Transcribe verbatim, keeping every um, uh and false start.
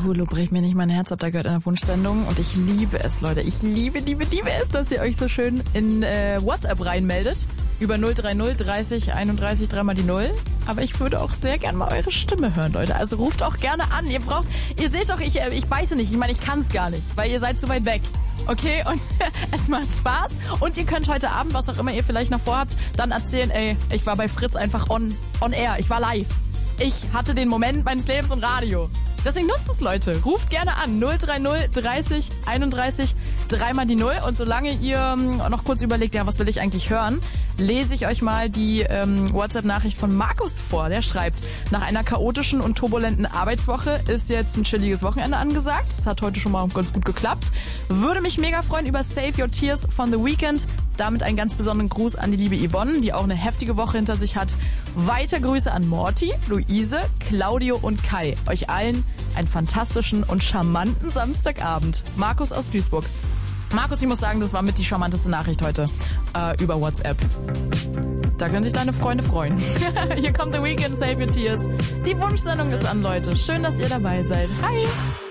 Hulu bricht mir nicht mein Herz ab, da gehört eine Wunschsendung und ich liebe es, Leute. Ich liebe, liebe, liebe es, dass ihr euch so schön in äh, WhatsApp reinmeldet. Über null drei null dreißig einunddreißig dreimal die Null. Aber ich würde auch sehr gerne mal eure Stimme hören, Leute. Also ruft auch gerne an. Ihr braucht, ihr seht doch, ich, ich beiße nicht. Ich meine, ich kann es gar nicht, weil ihr seid zu weit weg. Okay, und es macht Spaß. Und ihr könnt heute Abend, was auch immer ihr vielleicht noch vorhabt, dann erzählen, ey, ich war bei Fritz einfach on, on air. Ich war live. Ich hatte den Moment meines Lebens im Radio. Deswegen nutzt es, Leute. Ruft gerne an. null drei null dreißig einunddreißig dreimal die Null. Und solange ihr noch kurz überlegt, ja, was will ich eigentlich hören, lese ich euch mal die ähm, WhatsApp-Nachricht von Markus vor. Der schreibt, nach einer chaotischen und turbulenten Arbeitswoche ist jetzt ein chilliges Wochenende angesagt. Das hat heute schon mal ganz gut geklappt. Würde mich mega freuen über Save Your Tears von The Weeknd. Damit einen ganz besonderen Gruß an die liebe Yvonne, die auch eine heftige Woche hinter sich hat. Weiter Grüße an Morty, Luise, Claudio und Kai. Euch allen einen fantastischen und charmanten Samstagabend. Markus aus Duisburg. Markus, ich muss sagen, das war mit die charmanteste Nachricht heute äh, über WhatsApp. Da können sich deine Freunde freuen. Hier kommt The Weeknd, Save Your Tears. Die Wunschsendung ist an, Leute. Schön, dass ihr dabei seid. Hi!